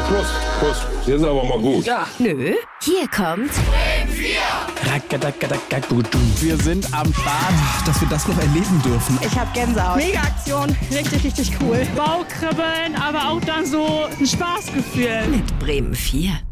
Prost, Prost. Jetzt aber mal gut. Ja. Nö, hier kommt Wir sind am Start, dass wir das noch erleben dürfen. Ich hab Gänsehaut. Mega Aktion, richtig, richtig cool. Bauchkribbeln, aber auch dann so ein Spaßgefühl. mit Bremen 4.